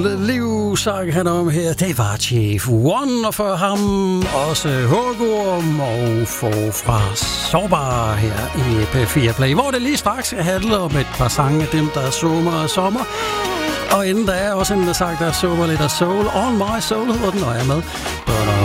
Livsang han om her, det var Chief One, og for ham også Hågorm og fra Sårbar her i P4 Play, hvor det lige straks handler om et par sange af dem, der summer og sommer. Og inden der er også en, der sagt, der summer lidt af soul. On My Soul hedder den, og jeg er med på